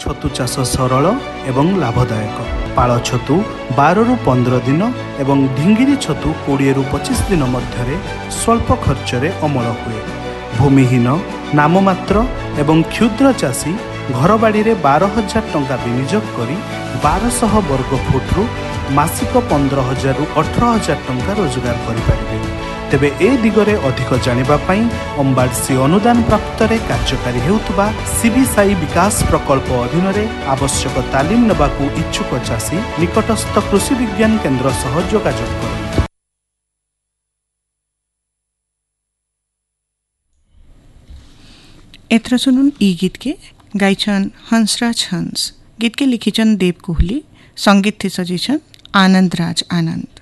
छतु चाष सरल एवं लाभदायक। पाळ छतु 12 ରୁ 15 दिन एवं ढिंगिरी छतु 20 ରୁ 25 दिन मध्य स्वल्प खर्चरे अमल हुए। भूमिहीन नाममात्र एवं क्षुद्र चाषी घरबाड़ी 12,000 टंका विनियोग करी 1200 वर्ग फुट रु मासिक 15,000 ରୁ 18,000 टंका रोजगार करें। तेबे ए दिगरे अधिक जानिबा पई अंबाडसी अनुदान प्राप्त कार्यकारी हेउतबा सीबीसाई विकास प्रकल्प अधीन आवश्यक तालीम नेबाकू इच्छुक चाषी निकटस्थ कृषि विज्ञान केन्द्र सह जोगाजोग करंतु। एथर सुनुन ई गीत के गायछन हंसराज हंस। गीत के लिखिछन देव कोहली, संगीत थे सजीछन आनंद राज आनंद।